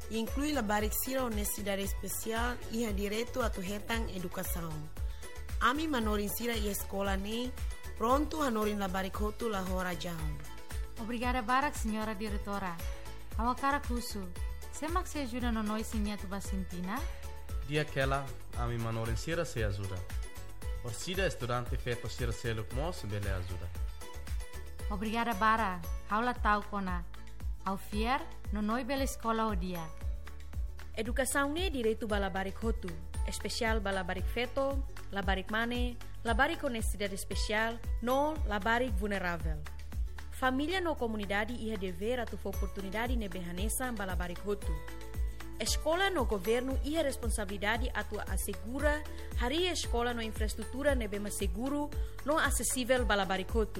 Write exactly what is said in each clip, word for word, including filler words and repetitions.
e inclui labarik sira honestidade especial e direito a tuhetang educação. Ami manorin sira e escola ne, pronto hanorin labarik hotu la hora jam. Obrigada barak, senhora diretora. Awakara kusu, semak se ajuda no noi sinha tu basintina? Dia aquela, ami manorin sira se ajuda. Orsida estudante feto sira se lukmos bele ajuda. Obrigada bara, haula tau kona. Ao fier, no noi bela escola o dia. Educação ne direito balabarik hotu, especial balabarik feto, labarik mane, labarik honestidade especial, no labarik vulnerável. Família no comunidade ia dever a tu oportunidade ne behanesa balabarik hotu. Escola no governo ia responsabilidade a tu assegura hari escola no infraestrutura ne bema seguro, no acessível balabarik hotu.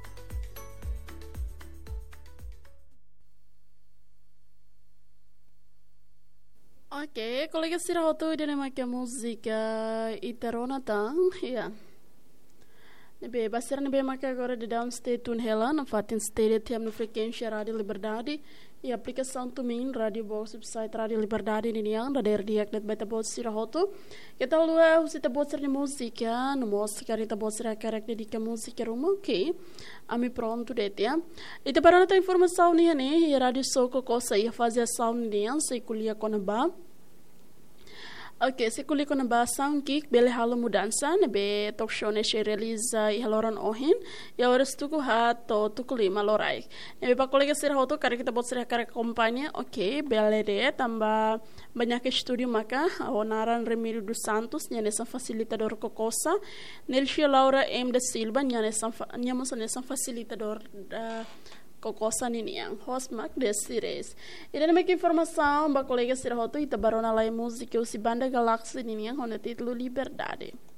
Oke, kolega sirahoto ide nama ke música iterona tang, ya. Nebe basir nebe make agora de downstate tun hela na fatin state tem no frequência Rádio Liberdade e aplicação também Rádio Box website Rádio Liberdade ni yang da der diak net beta bot sirahoto. Que tal lua usita bot ser de música, no música rita bot ser karakter de música rumo, ok. Ami pronto det ya. Ita para nata informação ni ne Rádio Soco cosa ia fazer sound ni yang sei kuliah konaba. Ok, se kuliah konaba sound kick bele halo mudança nebe talk show ne se realiza i haloran ohin e agora stuku hat to tukuli malorai. Nebe pa kolega ser hoto kare kita bot ser kare kompanhia, ok, bele de tamba banyak estúdio maka onaran Remírio dos Santos nya nessa facilitador kokosa Nelcia Laura M da Silva nya nessa nya mo nessa facilitador da kokosa nini yang host mak desires. Ida na make informação ba colega ser hoto ita barona lá música o si banda Galaxy nini yang honra título Liberdade.